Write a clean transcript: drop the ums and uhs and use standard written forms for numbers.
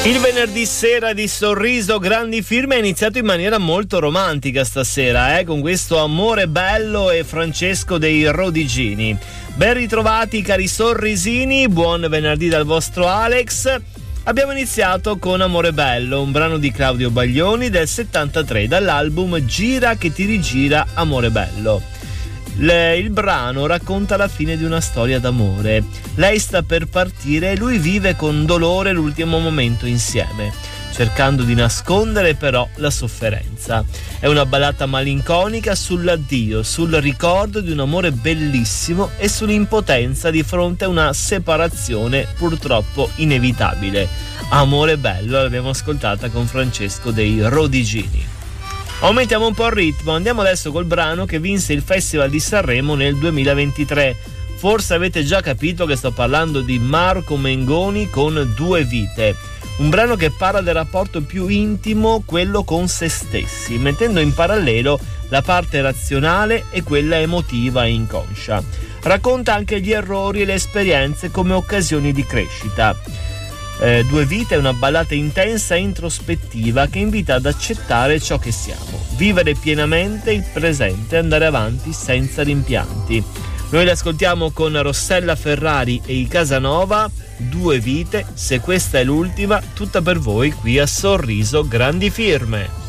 Il venerdì sera di Sorriso Grandi Firme è iniziato in maniera molto romantica stasera, con questo Amore Bello e Francesco dei Rodigini. Ben ritrovati cari sorrisini, buon venerdì dal vostro Alex. Abbiamo iniziato con Amore Bello, un brano di Claudio Baglioni del 73 dall'album Gira che ti rigira Amore Bello. Il brano racconta la fine di una storia d'amore. Lei sta per partire e lui vive con dolore l'ultimo momento insieme, cercando di nascondere però la sofferenza. È una ballata malinconica sull'addio, sul ricordo di un amore bellissimo e sull'impotenza di fronte a una separazione purtroppo inevitabile. Amore Bello l'abbiamo ascoltata con Francesco dei Rodigini. Aumentiamo un po' il ritmo, andiamo adesso col brano che vinse il Festival di Sanremo nel 2023. Forse avete già capito che sto parlando di Marco Mengoni con Due Vite, un brano che parla del rapporto più intimo, quello con se stessi, mettendo in parallelo la parte razionale e quella emotiva e inconscia. Racconta anche gli errori e le esperienze come occasioni di crescita. Due Vite è una ballata intensa e introspettiva che invita ad accettare ciò che siamo, vivere pienamente il presente e andare avanti senza rimpianti. Noi l'ascoltiamo con Rossella Ferrari e i Casanova, Due Vite, se questa è l'ultima, tutta per voi qui a Sorriso Grandi Firme.